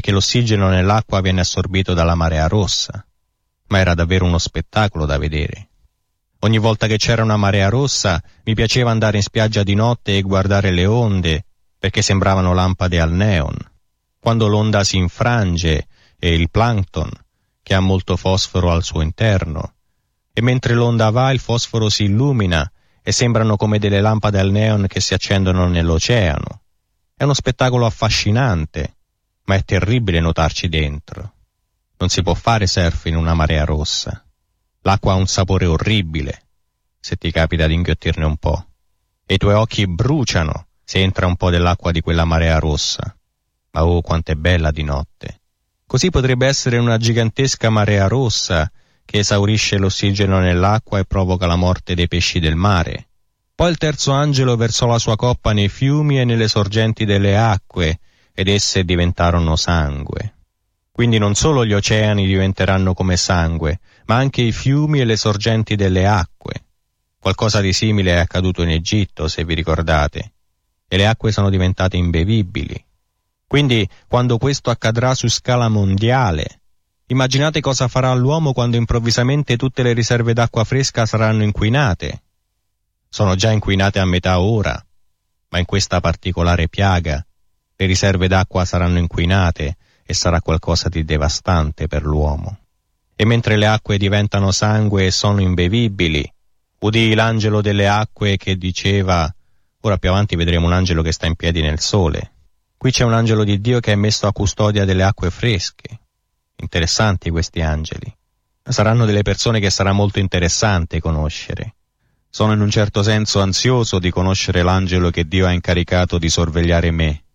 perché l'ossigeno nell'acqua viene assorbito dalla marea rossa. Ma era davvero uno spettacolo da vedere. Ogni volta che c'era una marea rossa mi piaceva andare in spiaggia di notte e guardare le onde, perché sembravano lampade al neon. Quando l'onda si infrange e il plankton, che ha molto fosforo al suo interno, e mentre l'onda va il fosforo si illumina e sembrano come delle lampade al neon che si accendono nell'oceano. È uno spettacolo affascinante, ma è terribile nuotarci dentro. Non si può fare surf in una marea rossa. L'acqua ha un sapore orribile, se ti capita di inghiottirne un po', e i tuoi occhi bruciano se entra un po' dell'acqua di quella marea rossa. Ma oh, quanto è bella di notte! Così potrebbe essere una gigantesca marea rossa che esaurisce l'ossigeno nell'acqua e provoca la morte dei pesci del mare. Poi il terzo angelo versò la sua coppa nei fiumi e nelle sorgenti delle acque, ed esse diventarono sangue. Quindi non solo gli oceani diventeranno come sangue, ma anche i fiumi e le sorgenti delle acque. Qualcosa di simile è accaduto in Egitto, se vi ricordate, e le acque sono diventate imbevibili. Quindi, quando questo accadrà su scala mondiale, immaginate cosa farà l'uomo quando improvvisamente tutte le riserve d'acqua fresca saranno inquinate. Sono già inquinate a metà ora, ma in questa particolare piaga le riserve d'acqua saranno inquinate e sarà qualcosa di devastante per l'uomo. E mentre le acque diventano sangue e sono imbevibili, udii l'angelo delle acque che diceva, ora più avanti vedremo un angelo che sta in piedi nel sole. Qui c'è un angelo di Dio che è messo a custodia delle acque fresche. Interessanti questi angeli. Saranno delle persone che sarà molto interessante conoscere. Sono in un certo senso ansioso di conoscere l'angelo che Dio ha incaricato di sorvegliare me.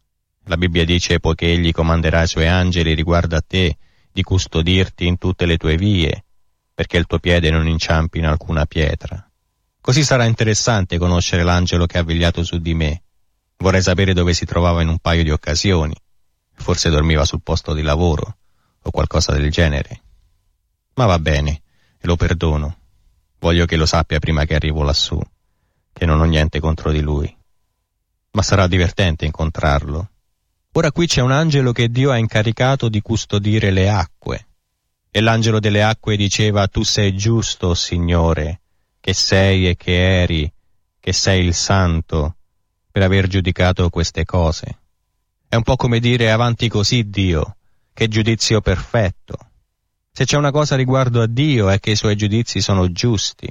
La Bibbia dice, poiché egli comanderà i suoi angeli riguardo a te, di custodirti in tutte le tue vie, perché il tuo piede non inciampi in alcuna pietra. Così sarà interessante conoscere l'angelo che ha vegliato su di me. Vorrei sapere dove si trovava in un paio di occasioni. Forse dormiva sul posto di lavoro, o qualcosa del genere. Ma va bene, e lo perdono. Voglio che lo sappia prima che arrivo lassù, che non ho niente contro di lui. Ma sarà divertente incontrarlo. Ora qui c'è un angelo che Dio ha incaricato di custodire le acque. E l'angelo delle acque diceva, tu sei giusto, Signore, che sei e che eri, che sei il Santo, per aver giudicato queste cose. È un po' come dire, avanti così, Dio, che giudizio perfetto. Se c'è una cosa riguardo a Dio è che i suoi giudizi sono giusti.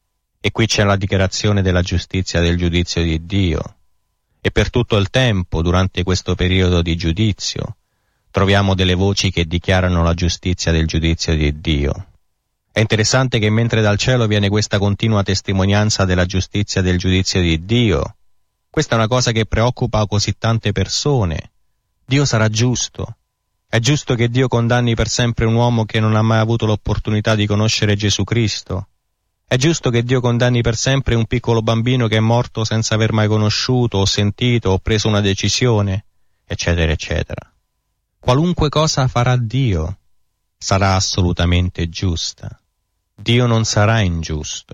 E qui c'è la dichiarazione della giustizia del giudizio di Dio. E per tutto il tempo, durante questo periodo di giudizio, troviamo delle voci che dichiarano la giustizia del giudizio di Dio. È interessante che mentre dal cielo viene questa continua testimonianza della giustizia del giudizio di Dio, questa è una cosa che preoccupa così tante persone. Dio sarà giusto. È giusto che Dio condanni per sempre un uomo che non ha mai avuto l'opportunità di conoscere Gesù Cristo? È giusto che Dio condanni per sempre un piccolo bambino che è morto senza aver mai conosciuto o sentito o preso una decisione? Eccetera, eccetera. Qualunque cosa farà Dio sarà assolutamente giusta. Dio non sarà ingiusto.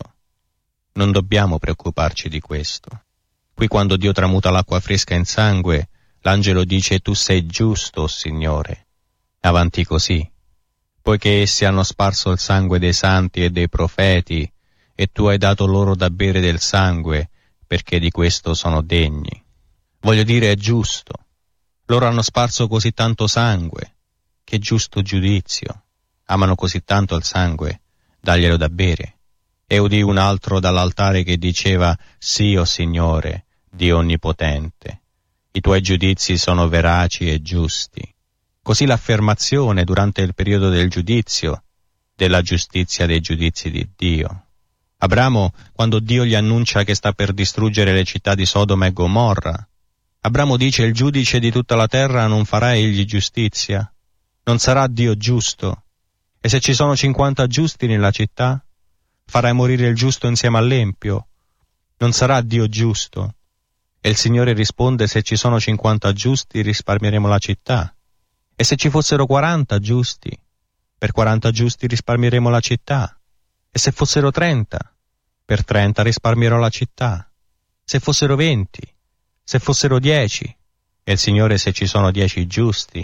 Non dobbiamo preoccuparci di questo. Qui quando Dio tramuta l'acqua fresca in sangue, l'angelo dice tu sei giusto, Signore. Avanti così. Poiché essi hanno sparso il sangue dei santi e dei profeti, e tu hai dato loro da bere del sangue, perché di questo sono degni. Voglio dire, è giusto. Loro hanno sparso così tanto sangue. Che giusto giudizio. Amano così tanto il sangue, daglielo da bere. E udì un altro dall'altare che diceva, sì, o Signore, Dio onnipotente, i tuoi giudizi sono veraci e giusti. Così l'affermazione durante il periodo del giudizio, della giustizia dei giudizi di Dio. Abramo, quando Dio gli annuncia che sta per distruggere le città di Sodoma e Gomorra, Abramo dice, il giudice di tutta la terra non farà egli giustizia? Non sarà Dio giusto? E se ci sono 50 giusti nella città, farai morire il giusto insieme all'empio? Non sarà Dio giusto? E il Signore risponde, se ci sono 50 giusti risparmieremo la città. E se ci fossero 40 giusti? Per 40 giusti risparmieremo la città. E se fossero 30? Per 30 risparmierò la città. Se fossero 20? Se fossero 10? E il Signore, se ci sono 10 giusti,